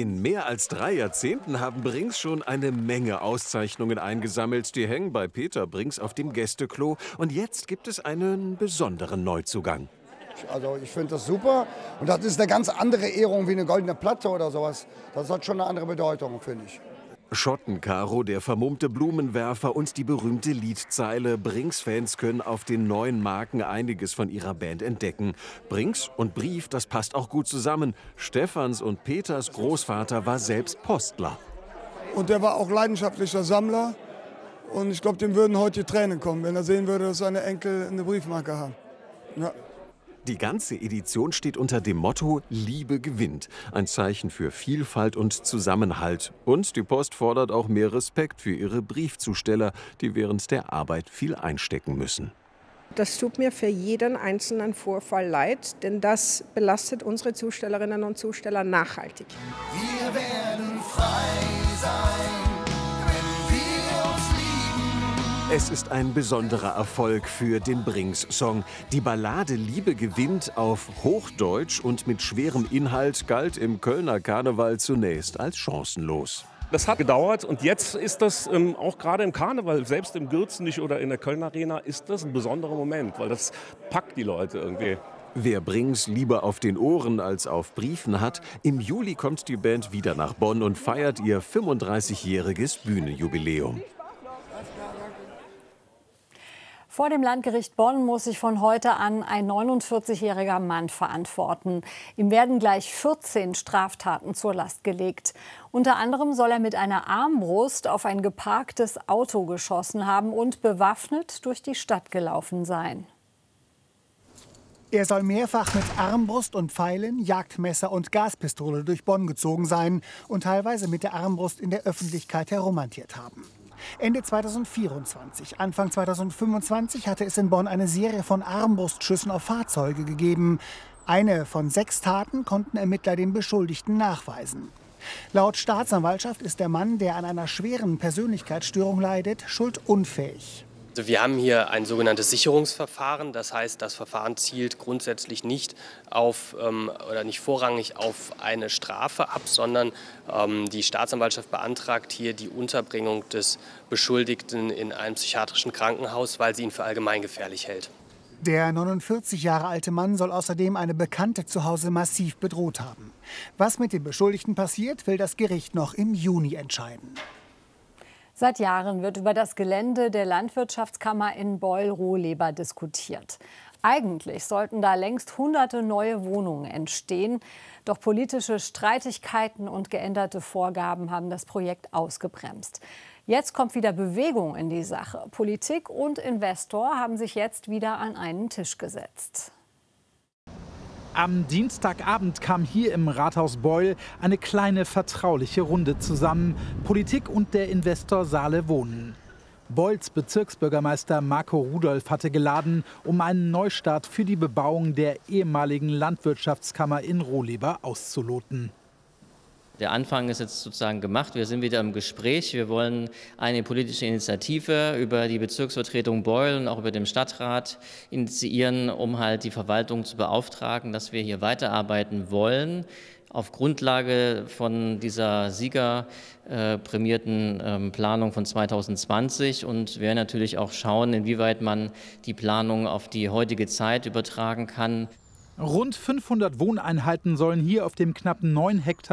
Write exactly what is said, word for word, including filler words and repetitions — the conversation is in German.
In mehr als drei Jahrzehnten haben Brinks schon eine Menge Auszeichnungen eingesammelt. Die hängen bei Peter Brinks auf dem Gästeklo. Und jetzt gibt es einen besonderen Neuzugang. Also ich finde das super. Und das ist eine ganz andere Ehrung wie eine goldene Platte oder sowas. Das hat schon eine andere Bedeutung, finde ich. Schottenkaro, der vermummte Blumenwerfer und die berühmte Liedzeile. Brinks-Fans können auf den neuen Marken einiges von ihrer Band entdecken. Brinks und Brief, das passt auch gut zusammen. Stefans und Peters Großvater war selbst Postler. Und der war auch leidenschaftlicher Sammler. Und ich glaube, dem würden heute die Tränen kommen, wenn er sehen würde, dass seine Enkel eine Briefmarke haben. Ja. Die ganze Edition steht unter dem Motto Liebe gewinnt. Ein Zeichen für Vielfalt und Zusammenhalt. Und die Post fordert auch mehr Respekt für ihre Briefzusteller, die während der Arbeit viel einstecken müssen. Das tut mir für jeden einzelnen Vorfall leid, denn das belastet unsere Zustellerinnen und Zusteller nachhaltig. Wir werden frei sein. Es ist ein besonderer Erfolg für den Brinks-Song. Die Ballade Liebe gewinnt auf Hochdeutsch und mit schwerem Inhalt galt im Kölner Karneval zunächst als chancenlos. Das hat gedauert und jetzt ist das ähm, auch gerade im Karneval, selbst im Gürzenich oder in der Kölner Arena, ist das ein besonderer Moment, weil das packt die Leute irgendwie. Wer Brinks lieber auf den Ohren als auf Briefen hat, im Juli kommt die Band wieder nach Bonn und feiert ihr fünfunddreißigjähriges Bühnenjubiläum. Vor dem Landgericht Bonn muss sich von heute an ein neunundvierzigjähriger Mann verantworten. Ihm werden gleich vierzehn Straftaten zur Last gelegt. Unter anderem soll er mit einer Armbrust auf ein geparktes Auto geschossen haben und bewaffnet durch die Stadt gelaufen sein. Er soll mehrfach mit Armbrust und Pfeilen, Jagdmesser und Gaspistole durch Bonn gezogen sein und teilweise mit der Armbrust in der Öffentlichkeit herumhantiert haben. Ende zweitausendvierundzwanzig, Anfang zweitausendfünfundzwanzig hatte es in Bonn eine Serie von Armbrustschüssen auf Fahrzeuge gegeben. Eine von sechs Taten konnten Ermittler den Beschuldigten nachweisen. Laut Staatsanwaltschaft ist der Mann, der an einer schweren Persönlichkeitsstörung leidet, schuldunfähig. Also wir haben hier ein sogenanntes Sicherungsverfahren. Das heißt, das Verfahren zielt grundsätzlich nicht auf ähm, oder nicht vorrangig auf eine Strafe ab, sondern ähm, die Staatsanwaltschaft beantragt hier die Unterbringung des Beschuldigten in einem psychiatrischen Krankenhaus, weil sie ihn für allgemeingefährlich hält. Der neunundvierzig Jahre alte Mann soll außerdem eine Bekannte zu Hause massiv bedroht haben. Was mit dem Beschuldigten passiert, will das Gericht noch im Juni entscheiden. Seit Jahren wird über das Gelände der Landwirtschaftskammer in Beul-Rohleber diskutiert. Eigentlich sollten da längst hunderte neue Wohnungen entstehen. Doch politische Streitigkeiten und geänderte Vorgaben haben das Projekt ausgebremst. Jetzt kommt wieder Bewegung in die Sache. Politik und Investor haben sich jetzt wieder an einen Tisch gesetzt. Am Dienstagabend kam hier im Rathaus Beul eine kleine vertrauliche Runde zusammen. Politik und der Investor Saale Wohnen. Beuls Bezirksbürgermeister Marco Rudolph hatte geladen, um einen Neustart für die Bebauung der ehemaligen Landwirtschaftskammer in Rohleber auszuloten. Der Anfang ist jetzt sozusagen gemacht. Wir sind wieder im Gespräch. Wir wollen eine politische Initiative über die Bezirksvertretung Beul und auch über den Stadtrat initiieren, um halt die Verwaltung zu beauftragen, dass wir hier weiterarbeiten wollen. Auf Grundlage von dieser siegerprämierten äh, Planung von zweitausendzwanzig und wir werden natürlich auch schauen, inwieweit man die Planung auf die heutige Zeit übertragen kann. Rund fünfhundert Wohneinheiten sollen hier auf dem knapp neun Hektar